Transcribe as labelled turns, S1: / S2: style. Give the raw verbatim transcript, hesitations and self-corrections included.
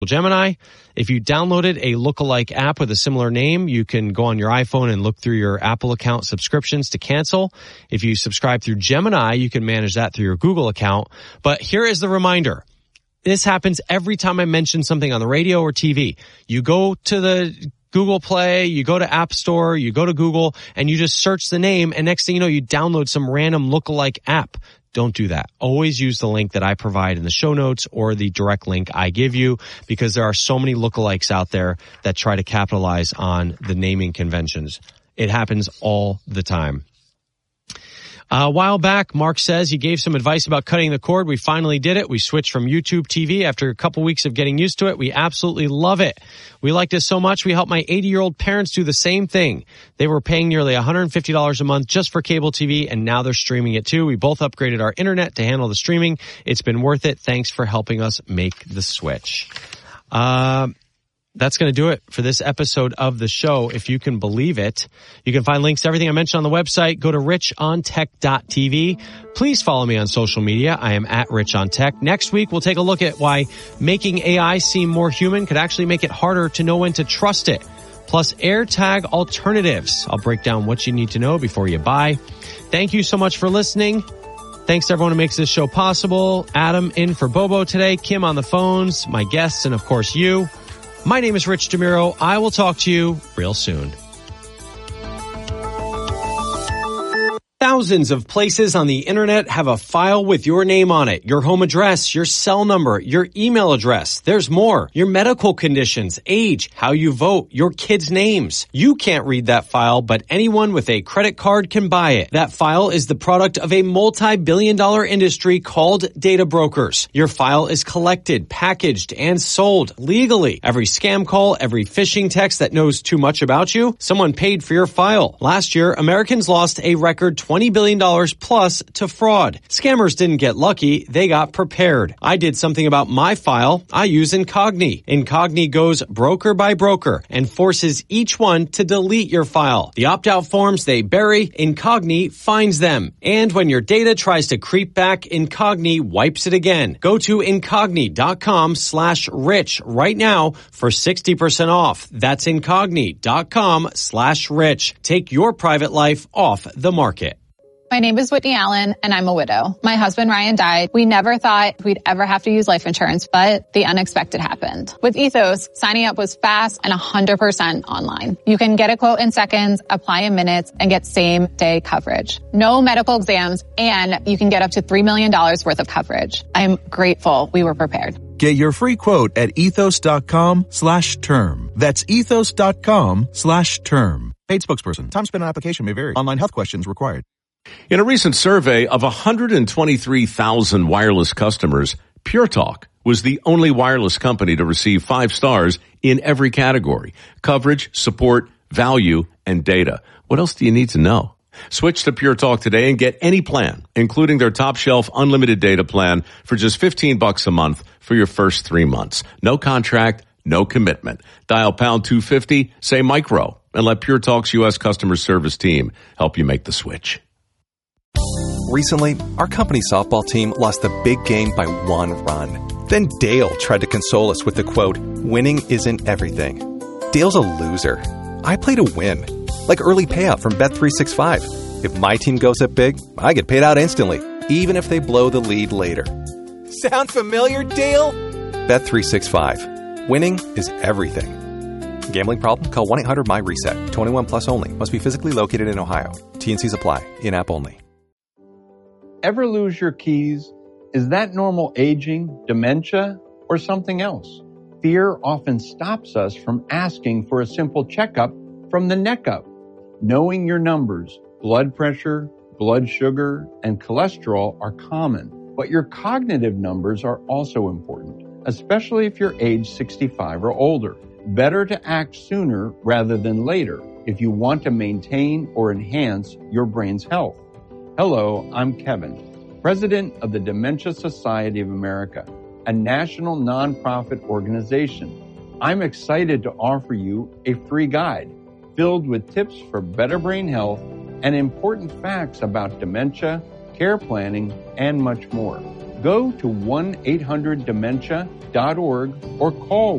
S1: Gemini. If you downloaded a lookalike app with a similar name, you can go on your iPhone and look through your Apple account subscriptions to cancel. If you subscribe through Gemini, you can manage that through your Google account. But here is the reminder. This happens every time I mention something on the radio or T V. You go to the Google Play, you go to App Store, you go to Google, and you just search the name, and next thing you know, you download some random lookalike app. Don't do that. Always use the link that I provide in the show notes or the direct link I give you, because there are so many lookalikes out there that try to capitalize on the naming conventions. It happens all the time. Uh, a while back, Mark says he gave some advice about cutting the cord. We finally did it. We switched from YouTube T V after a couple weeks of getting used to it. We absolutely love it. We like this so much, we helped my eighty-year-old parents do the same thing. They were paying nearly one hundred fifty dollars a month just for cable T V, and now they're streaming it too. We both upgraded our internet to handle the streaming. It's been worth it. Thanks for helping us make the switch. Uh, That's going to do it for this episode of the show, if you can believe it. You can find links to everything I mentioned on the website. Go to rich on tech dot t v. Please follow me on social media. I am at richontech. Next week, we'll take a look at why making A I seem more human could actually make it harder to know when to trust it. Plus AirTag alternatives. I'll break down what you need to know before you buy. Thank you so much for listening. Thanks to everyone who makes this show possible. Adam in for Bobo today. Kim on the phones, my guests, and of course you. My name is Rich DeMuro. I will talk to you real soon. Thousands of places on the internet have a file with your name on it, your home address, your cell number, your email address. There's more. Your medical conditions, age, how you vote, your kids' names. You can't read that file, but anyone with a credit card can buy it. That file is the product of a multi-billion dollar industry called data brokers. Your file is collected, packaged, and sold legally. Every scam call, every phishing text that knows too much about you, someone paid for your file. Last year, Americans lost a record twenty billion dollars plus to fraud. Scammers didn't get lucky, they got prepared. I did something about my file. I use Incogni. Incogni goes broker by broker and forces each one to delete your file. The opt-out forms they bury, Incogni finds them. And when your data tries to creep back, Incogni wipes it again. Go to Incogni.com slash rich right now for sixty percent off. That's Incogni.com slash rich. Take your private life off the market.
S2: My name is Whitney Allen, and I'm a widow. My husband, Ryan, died. We never thought we'd ever have to use life insurance, but the unexpected happened. With Ethos, signing up was fast and one hundred percent online. You can get a quote in seconds, apply in minutes, and get same-day coverage. No medical exams, and you can get up to three million dollars worth of coverage. I'm grateful we were prepared.
S3: Get your free quote at ethos.com slash term. That's ethos.com slash term. Paid spokesperson. Time spent on application may vary. Online health questions required.
S4: In a recent survey of one hundred twenty-three thousand wireless customers, Pure Talk was the only wireless company to receive five stars in every category: coverage, support, value, and data. What else do you need to know? Switch to Pure Talk today and get any plan, including their top shelf unlimited data plan for just fifteen bucks a month for your first three months. No contract, no commitment. Dial pound two fifty, say micro, and let Pure Talk's U S customer service team help you make the switch.
S5: Recently, our company softball team lost the big game by one run. Then Dale tried to console us with the quote, "Winning isn't everything." Dale's a loser. I play to win. Like early payout from Bet three sixty-five. If my team goes up big, I get paid out instantly, even if they blow the lead later. Sound familiar, Dale? Bet three sixty-five. Winning is everything. Gambling problem? Call one eight hundred M Y reset. twenty-one plus only. Must be physically located in Ohio. T and C's apply. In-app only.
S6: Ever lose your keys? Is that normal aging, dementia, or something else? Fear often stops us from asking for a simple checkup from the neck up. Knowing your numbers, blood pressure, blood sugar, and cholesterol are common, but your cognitive numbers are also important, especially if you're age sixty-five or older. Better to act sooner rather than later if you want to maintain or enhance your brain's health. Hello, I'm Kevin, president of the Dementia Society of America, a national nonprofit organization. I'm excited to offer you a free guide filled with tips for better brain health and important facts about dementia, care planning, and much more. Go to one eight hundred dementia dot org or call